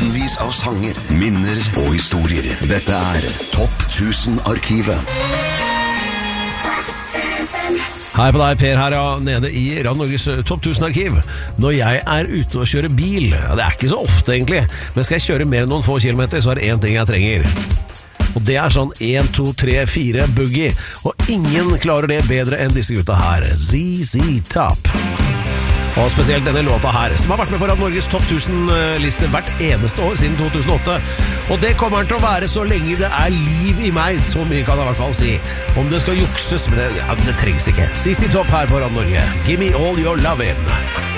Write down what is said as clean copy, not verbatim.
tusenvis av sanger, minner og historier. Dette Topp 1000-arkivet. Hei på deg, Per her, nede i Radio Norges Topp 1000-arkiv. Når jeg ute og kjører bil, det ikke så ofte egentlig, men skal jeg kjøre mer enn noen få kilometer, så det en ting jeg trenger. Og det sånn 1, 2, 3, 4 boogie. Og ingen klarer det bedre enn disse gutta her. ZZ Top. Og spesielt denne låta her, som har vært med på Radio Norges Topp 1000-liste hvert eneste år siden 2008. Og det kommer den til å være så lenge det liv i meg. Så mye kan jeg i hvert fall si. Om det skal jukses, men det trengs ikke. ZZ Top her på Radio Norge. Give me all your lovin'.